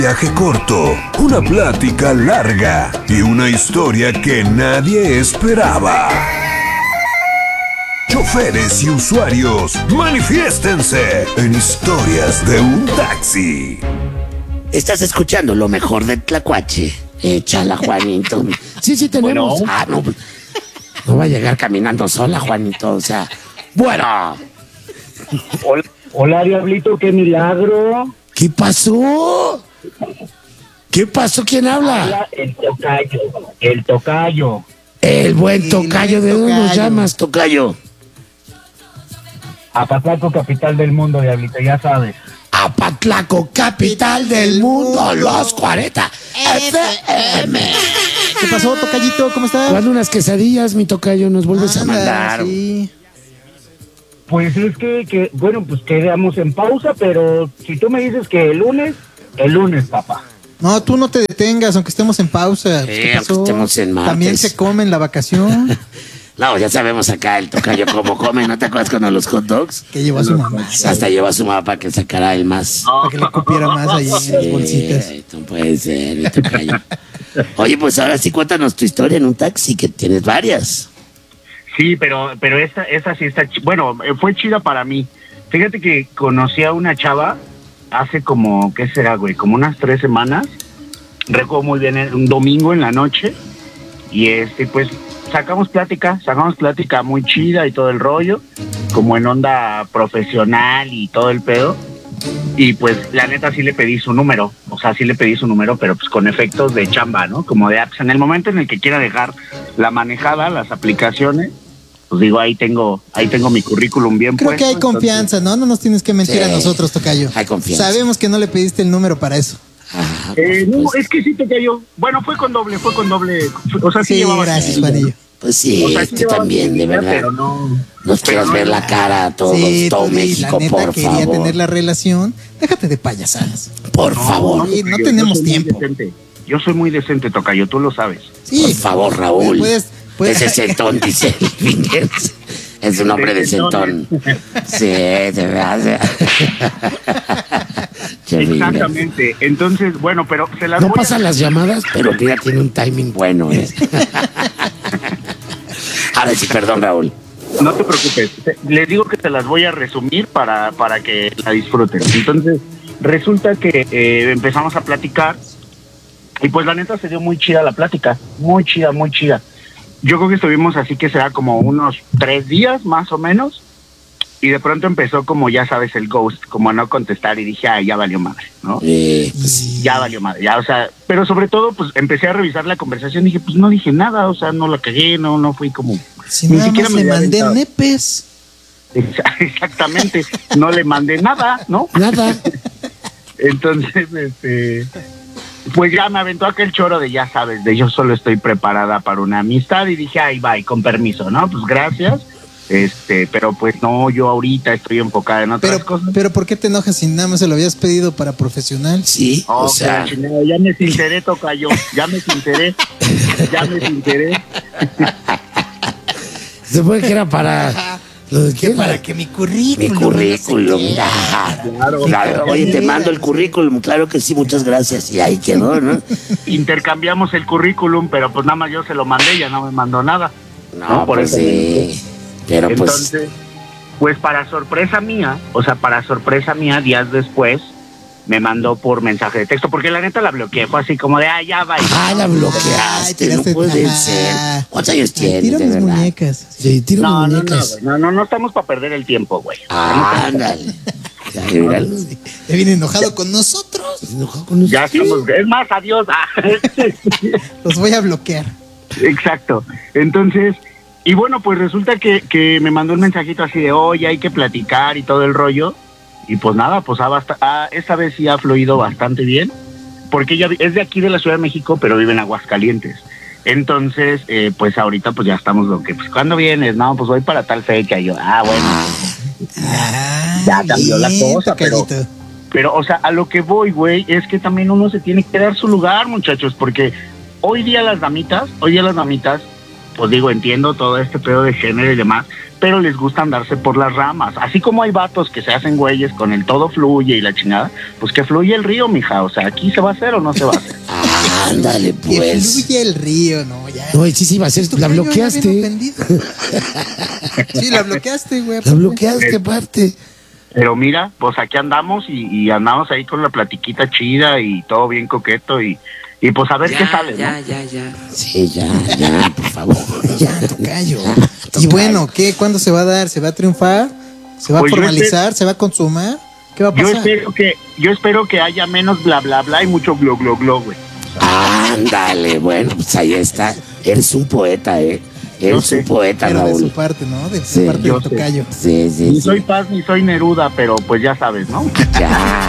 Viaje corto, una plática larga y una historia que nadie esperaba. Choferes y usuarios, manifiéstense en Historias de un Taxi. Estás escuchando lo mejor de Tlacuache. Échala, Juanito. Sí, tenemos. Bueno. No, no va a llegar caminando sola, Juanito. O sea, bueno. Hola, Diablito, qué milagro. ¿Qué pasó? ¿Qué pasó? ¿Quién habla? Habla el tocayo. El tocayo. El buen tocayo. ¿De dónde nos llamas, tocayo? Apatlaco, capital del mundo, Diablito, ya sabes. Apatlaco, capital del mundo, los 40 FM. ¿Qué pasó, tocayito? ¿Cómo estás? Cuando unas quesadillas, mi tocayo, nos vuelves a mandar. Sí. Pues es que, bueno, pues quedamos en pausa, pero si tú me dices que el lunes, papá. No, tú no te detengas, aunque estemos en pausa. Pues, ¿qué pasó? aunque estemos en martes. También se come en la vacación. No, ya sabemos acá el tocayo cómo come. ¿No te acuerdas cuando los hot dogs? Que llevó a su mamá. Hasta llevó a su mamá para que sacara el más. Para que le cupiera más ahí en las bolsitas. No puede ser, mi tocayo. Oye, pues ahora sí cuéntanos tu historia en un taxi, que tienes varias. Sí, pero esta sí está, bueno, fue chida para mí. Fíjate que conocí a una chava hace como, ¿qué será, güey? Como unas 3 semanas. Recuerdo muy bien, un domingo en la noche. Y pues sacamos plática muy chida y todo el rollo, como en onda profesional y todo el pedo. Y pues la neta sí le pedí su número, pero pues con efectos de chamba, ¿no? Como de apps. En el momento en el que quiera dejar la manejada, las aplicaciones, pues digo, ahí tengo mi currículum bien Creo puesto. que hay confianza, ¿no? No nos tienes que mentir Sí, a nosotros, tocayo. hay confianza. Sabemos que no le pediste el número para eso. No, Pues, es que sí te cayó. Bueno, fue con doble. O sea, sí Sí, llevaba. gracias, Juanillo. pues sí, O sea, sí llevaba también, de actividad, verdad. pero no. Nos quieras pero ver no- la cara a todos, Sí, todo tú di, México, la neta por quería favor. tener la relación. Déjate de payasadas. Por favor. Sí, no yo tenemos soy muy tiempo. decente. Yo soy muy decente, tocayo, tú lo sabes. Sí. Por favor, Raúl. Puedes- Ese centón, dice el Fingers. Es un hombre de centón. Sí, de verdad. Che, Fingers. Exactamente. Entonces, bueno, pero se las No voy a- pasan las llamadas, pero mira, tiene un timing bueno, ¿eh? Ahora sí, perdón, Raúl. No te preocupes. Les digo que se las voy a resumir para que la disfruten. Entonces, resulta que empezamos a platicar y pues la neta se dio muy chida la plática. Muy chida, muy chida. Yo creo que estuvimos así que será como unos 3 días más o menos. Y de pronto empezó como, ya sabes, el ghost, como a no contestar y dije, ay, ya valió madre, ¿no? Pues, Ya valió madre, ya, o sea, pero sobre todo, pues empecé a revisar la conversación y dije, pues no dije nada, o sea, no la cagué, no fui como... Si Ni nada siquiera más me le había mandé aventado. nepes. Exactamente, no le mandé nada, ¿no? nada. Entonces, pues ya me aventó aquel choro de, ya sabes, de yo solo estoy preparada para una amistad y dije, ay, bye, con permiso, ¿no? Pues gracias, pero pues no, yo ahorita estoy enfocada en otras cosas. Pero ¿por qué te enojas si nada más se lo habías pedido para profesional? Sí, Oh, o sea, qué chingada, ya me sinceré, tocayo, ya me sinceré. se puede que era para... ¿Lo de qué? Para que mi currículum. Mi currículum. Ajá. Claro. Oye, te mando el currículum, claro que sí, muchas gracias. Y ahí quedó, ¿no? Intercambiamos el currículum, pero pues nada más yo se lo mandé, ya no me mandó nada. No, por pues eso. sí. Pero pues... Entonces, pues para sorpresa mía, días después, me mandó por mensaje de texto, porque la neta la bloqueé, fue así como de, ya va. Ah, la Ay, bloqueaste, no tiraste- puede ah. ser. ¿Cuántos años tienes, Tiro de mis verdad? muñecas. Sí, tiro No, mis no, muñecas. no estamos para perder el tiempo, güey. Ándale. Ya, míralo. Te viene enojado con nosotros. Se enojó con Ya nosotros. estamos, es más, adiós. Los voy a bloquear. Exacto. Entonces, y bueno, pues resulta que me mandó un mensajito así de, oye, hay que platicar y todo el rollo. Y pues nada, pues esta vez sí ha fluido bastante bien, porque ella es de aquí de la Ciudad de México, pero vive en Aguascalientes. Entonces, pues ahorita pues ya estamos lo que, pues ¿cuándo vienes? No, pues voy para tal fecha. Y yo, bueno, ya cambió la cosa, tocayito. pero, o sea, a lo que voy, güey, es que también uno se tiene que dar su lugar, muchachos, porque hoy día las damitas, pues digo, entiendo todo este pedo de género y demás, pero les gusta andarse por las ramas. Así como hay vatos que se hacen güeyes con el todo fluye y la chingada, pues que fluye el río, mija. O sea, ¿aquí se va a hacer o no se va a hacer? Ándale, Que pues. fluye el río, ¿no? Ya. No, sí, sí, va a ser. La Tocayo, ya bien bloqueaste. ofendido. Sí, la bloqueaste, güey. La bloqueaste, aparte. Pero mira, pues aquí andamos y andamos ahí con la platiquita chida y todo bien coqueto y pues a ver qué sale, ya, ¿no? ya. Sí, ya, por favor. Ya, tocayo. Y bueno, ¿qué? ¿Cuándo se va a dar? ¿Se va a triunfar? ¿Se va Pues a yo formalizar? ¿Se va a consumar? ¿Qué va a Yo pasar? espero que haya menos bla bla bla y mucho glo glo glo, güey. Ándale, bueno, pues ahí está. Eres un poeta, Eres sé. un poeta, Pero de su Raúl. parte, ¿no? De Sí, su parte yo del sé. tocayo. Sí, Ni soy Paz ni soy Neruda, pero pues ya sabes, ¿no? Ya.